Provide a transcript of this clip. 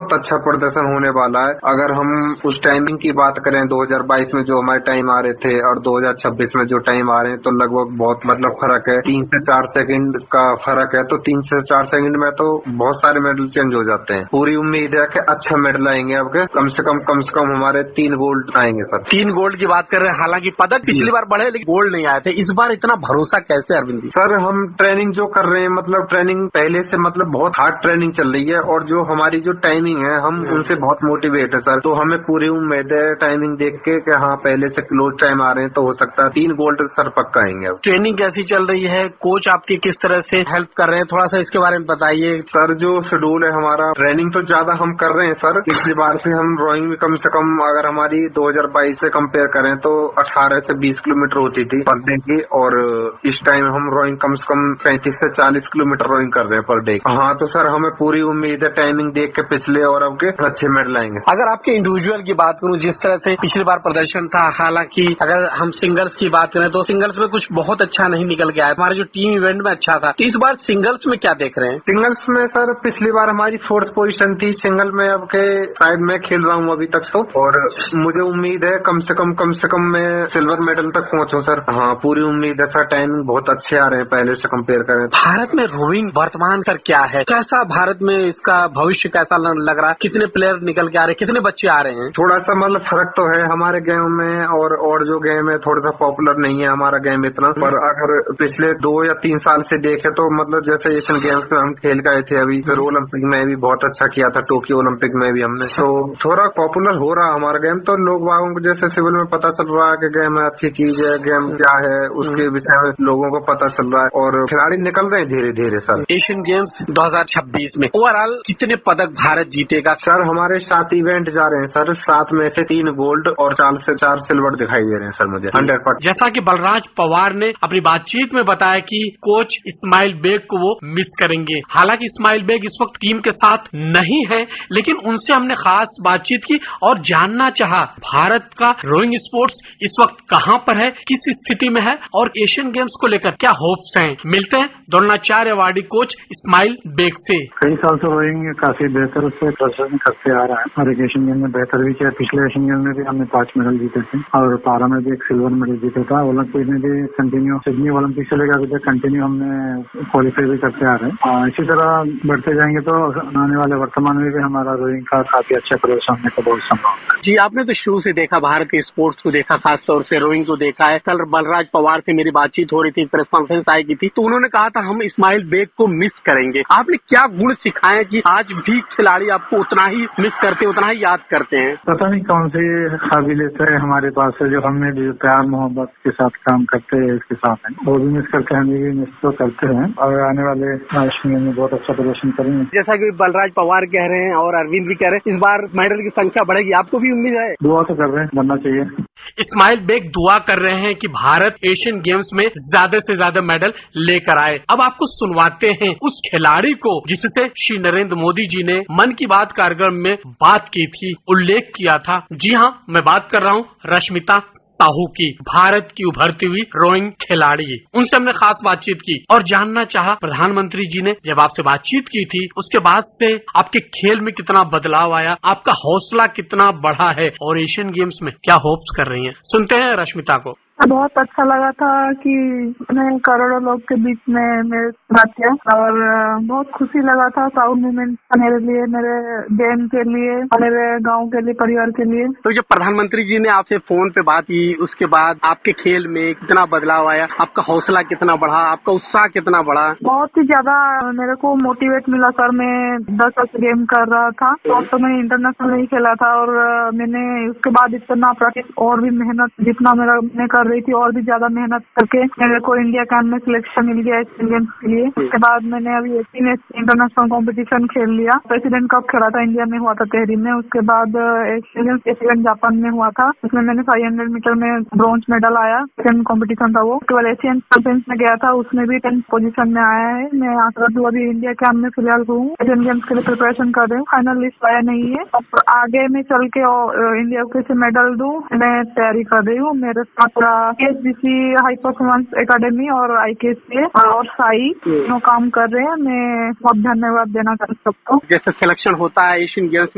बहुत अच्छा प्रदर्शन होने वाला है। अगर हम उस टाइमिंग की बात करें 2022 में जो हमारे टाइम आ रहे थे और 2026 में जो टाइम आ रहे हैं, तो लगभग बहुत मतलब फर्क है, 3 से 4 सेकंड का फर्क है। तो 3 से 4 सेकंड में तो बहुत सारे मेडल चेंज हो जाते हैं। पूरी उम्मीद है कि अच्छा मेडल आएंगे आपके, कम से कम हमारे 3 गोल्ड आएंगे सर। 3 गोल्ड की बात कर रहे हैं, हालांकि पदक पिछली बार बढ़े लेकिन गोल्ड नहीं आए थे। इस बार इतना भरोसा कैसे अरविंद जी? सर हम ट्रेनिंग जो कर रहे हैं, मतलब ट्रेनिंग पहले से मतलब बहुत हार्ड ट्रेनिंग चल रही है, और जो हमारी जो टाइमिंग है हम उनसे बहुत मोटिवेट है सर। तो हमें पूरी उम्मीद है टाइमिंग देख के कि हाँ पहले से क्लोज टाइम आ रहे हैं, तो हो सकता है 3 गोल्ड सर पक्का आएंगे। अब ट्रेनिंग कैसी चल रही है, कोच आपके किस तरह से हेल्प कर रहे हैं, थोड़ा सा इसके बारे में बताइए। सर जो शेड्यूल है हमारा, ट्रेनिंग तो ज्यादा हम कर रहे हैं सर। पिछली बार से हम रोइंग में कम से कम अगर हमारी 2022 से कंपेयर करें तो 18 से 20 किलोमीटर होती थी पर डे की, और इस टाइम हम रोइंग कम से कम 35 से 40 किलोमीटर रोइंग कर रहे हैं पर डे। हाँ तो सर हमें पूरी उम्मीद है टाइमिंग देख के पिछले और अब के अच्छे मेडल आएंगे। अगर आपके इंडिविजुअल की बात करूं, जिस तरह से पिछली बार प्रदर्शन था, हालांकि अगर हम सिंगल्स की बात करें तो सिंगल्स में कुछ बहुत अच्छा नहीं निकल के आया। हमारे जो टीम इवेंट में अच्छा था, तो इस बार सिंगल्स में क्या देख रहे हैं? सिंगल्स में सर पिछली बार हमारी 4th पोजीशन थी। सिंगल में अब के शायद मैं खेल रहा हूँ अभी तक तो, और मुझे उम्मीद है कम से कम मैं सिल्वर मेडल तक पहुंचूं सर। हाँ पूरी उम्मीद है सर, टाइमिंग बहुत अच्छे आ रहे हैं पहले से कंपेयर करें। भारत में रोइंग वर्तमान सर क्या है, कैसा भारत में इसका भविष्य कैसा लग रहा है, कितने प्लेयर निकल के आ रहे हैं, कितने बच्चे आ रहे हैं? थोड़ा सा मतलब फर्क तो है हमारे गेम में, और जो गेम है थोड़ा सा पॉपुलर नहीं है हमारा गेम इतना। पर अगर पिछले 2 या 3 साल से देखे तो मतलब जैसे एशियन गेम्स में हम खेल गए थे अभी, फिर ओलंपिक में भी बहुत अच्छा किया था, टोक्यो ओलंपिक में भी हमने, तो थोड़ा पॉपुलर हो रहा हमारा गेम। तो लोग बागों को जैसे सिविल में पता चल रहा है कि गेम अच्छी चीज है, गेम क्या है उसके विषय में लोगों को पता चल रहा है, और खिलाड़ी निकल रहे हैं धीरे धीरे सर। एशियन गेम्स 2026 में ओवरऑल कितने पदक भारत जीतेगा? सर हमारे 7 इवेंट जा रहे हैं सर, 7 में से 3 गोल्ड और 4 से 4 सिल्वर दिखाई दे रहे हैं सर मुझे 100%। जैसा कि बलराज पवार ने अपनी बातचीत में बताया कि कोच इस्माइल बेग को वो मिस करेंगे। हालांकि इस्माइल बेग इस वक्त टीम के साथ नहीं है, लेकिन उनसे हमने खास बातचीत की और जानना चाहा भारत का रोइंग स्पोर्ट्स इस वक्त कहां पर है, किस स्थिति में है, और एशियन गेम्स को लेकर क्या होप्स हैं। मिलते हैं Dronacharya awardee coach Ismail bag से। कई साल से रोइंग काफी बेहतर से प्रदर्शन करते आ रहा है, और एशियन गेम में बेहतर भी किया। पिछले एशियन गेम में भी हमने 5 मेडल जीते थे, और पारा में भी एक सिल्वर मेडल जीता था। ओलंपिक में भी कंटिन्यू, सिडनी ओलंपिक से लेकर अभी तक कंटिन्यू हमने क्वालिफाई भी करते आ रहे हैं। इसी तरह बढ़ते जाएंगे तो आने वाले वर्तमान में भी हमारा रोइंग का काफी अच्छा प्रदर्शन होने का बहुत संभावना है। जी, आपने तो शुरू से देखा, भारत के स्पोर्ट्स को देखा, खासतौर से रोइंग को देखा है। कल बलराज पवार से मेरी बातचीत हो रही थी, प्रेस कॉन्फ्रेंस आई की थी, तो उन्होंने कहा था हम इस्माइल बेग को मिस करेंगे। आपने क्या गुण सिखाए कि आज भी खिलाड़ी आपको उतना ही मिस करते, उतना ही याद करते हैं? पता नहीं कौन सी काबिलियत है हमारे पास है जो हमने भी प्यार मोहब्बत के साथ काम करते हैं, इसके साथ है वो भी मिस करके हम भी मिस तो करते हैं, और आने वाले एशियन में बहुत अच्छा प्रदर्शन करेंगे। जैसा कि बलराज पवार कह रहे हैं और अरविंद भी कह रहे हैं, इस बार मेडल की संख्या बढ़ेगी, आपको भी उम्मीद है? दुआ तो कर रहे हैं, बनना चाहिए। इस्माइल बेग दुआ कर रहे हैं कि भारत एशियन गेम्स में ज्यादा से ज्यादा मेडल लेकर आए। अब आपको सुनवाते हैं उस खिलाड़ी को जिससे श्री नरेंद्र मोदी जी ने मन की बात कार्यक्रम में बात की थी, उल्लेख किया था। जी हाँ, मैं बात कर रहा हूँ रश्मिता साहू की, भारत की उभरती हुई रोइंग खिलाड़ी। उनसे हमने खास बातचीत की और जानना चाहा प्रधानमंत्री जी ने जब आपसे बातचीत की थी उसके बाद से आपके खेल में कितना बदलाव आया, आपका हौसला कितना बढ़ा है, और एशियन गेम्स में क्या होप्स कर रही हैं। सुनते हैं रश्मिता को। बहुत अच्छा लगा था कि मैं करोड़ों लोग के बीच में मेरे बात किया, और बहुत खुशी लगा था। प्राउड मोमेंट मेरे लिए, मेरे गेम के लिए, मेरे गांव के लिए, परिवार के लिए। तो जब प्रधानमंत्री जी ने आपसे फोन पे बात की, उसके बाद आपके खेल में कितना बदलाव आया, आपका हौसला कितना बढ़ा, आपका उत्साह कितना बढ़ा? बहुत ही ज्यादा मेरे को मोटिवेट मिला सर। मैं 10 वर्ष गेम कर रहा था तो मैंने इंटरनेशनल नहीं खेला था, और मैंने उसके बाद इतना प्रैक्टिस और भी मेहनत जितना मैंने कर रही थी और भी ज्यादा मेहनत करके मेरे को इंडिया कैंप में सिलेक्शन मिल गया एशियन गेम्स के लिए। उसके बाद मैंने अभी 18 इंटरनेशनल कंपटीशन खेल लिया। प्रेसिडेंट कप खेला था, इंडिया में हुआ था तेहरी में। उसके बाद एशियन गेम्स जापान में हुआ था, उसमें मैंने 500 मीटर में ब्रॉन्ज मेडल आया। सेकंड कंपटीशन था वो। केवल एशियन चैंपियंस में गया था, उसमें भी 10th पोजीशन में आया है। मैं आशा करती हूँ अभी इंडिया कैंप में फिलहाल हूँ, एशियन गेम्स के लिए प्रिपरेशन कर रही हूँ। फाइनल लिस्ट आया नहीं है, अब आगे में चल के इंडिया को कैसे मेडल दूँ मैं तैयारी कर रही हूँ। मेरे साथ KSBC हाई परफॉर्मेंस एकेडमी और IKC और साई तीनों काम कर रहे हैं। मैं बहुत धन्यवाद देना कर सकता हूँ। जैसे सिलेक्शन होता है एशियन गेम्स